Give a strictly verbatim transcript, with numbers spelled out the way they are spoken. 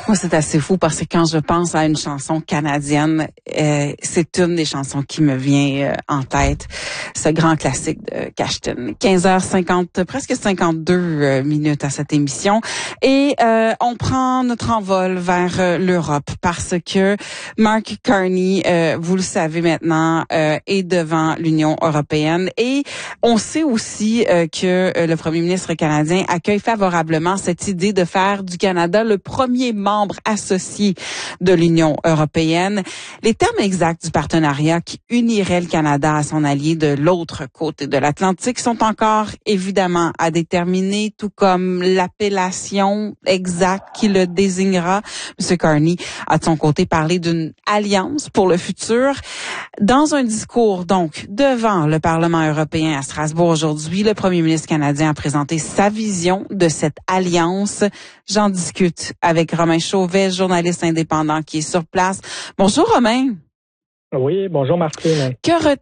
Moi, c'est assez fou parce que quand je pense à une chanson canadienne, euh, c'est une des chansons qui me vient euh, en tête. Ce grand classique de Cashton. quinze heures cinquante, presque cinquante-deux euh, minutes à cette émission. Et euh, on prend notre envol vers euh, l'Europe parce que Mark Carney, euh, vous le savez maintenant, euh, est devant l'Union européenne. Et on sait aussi euh, que euh, le premier ministre canadien accueille favorablement cette idée de faire du Canada le premier membre associé de l'Union européenne. Les termes exacts du partenariat qui unirait le Canada à son allié de l'autre côté de l'Atlantique sont encore évidemment à déterminer, tout comme l'appellation exacte qui le désignera. M. Carney a de son côté parlé d'une alliance pour le futur. Dans un discours, donc, devant le Parlement européen à Strasbourg aujourd'hui, le premier ministre canadien a présenté sa vision de cette alliance. J'en discute avec Romain Chauvet, journaliste indépendant qui est sur place. Bonjour Romain. Oui, bonjour Martine. Que